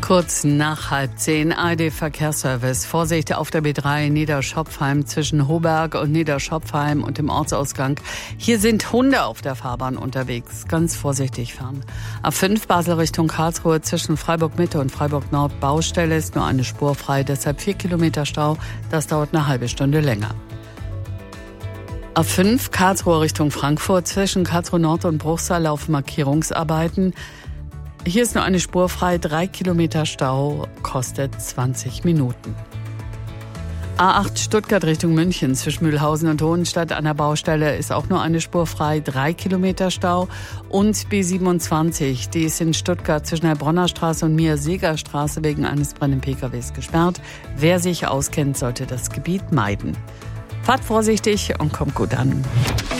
Kurz nach 9:30 ARD-Verkehrsservice. Vorsicht auf der B3 Niederschopfheim zwischen Hoberg und Niederschopfheim und dem Ortsausgang. Hier sind Hunde auf der Fahrbahn unterwegs. Ganz vorsichtig fahren. A5 Basel Richtung Karlsruhe zwischen Freiburg Mitte und Freiburg Nord Baustelle ist nur eine Spur frei, deshalb 4 Kilometer Stau. Das dauert eine halbe Stunde länger. A5 Karlsruhe Richtung Frankfurt zwischen Karlsruhe Nord und Bruchsal laufen Markierungsarbeiten. Hier ist nur eine Spur frei, 3 Kilometer Stau, kostet 20 Minuten. A8 Stuttgart Richtung München zwischen Mühlhausen und Hohenstadt an der Baustelle ist auch nur eine Spur frei, 3 Kilometer Stau. Und B27, die ist in Stuttgart zwischen der Bronner Straße und Mir-Seeger-Straße wegen eines brennenden PKWs gesperrt. Wer sich auskennt, sollte das Gebiet meiden. Fahrt vorsichtig und kommt gut an.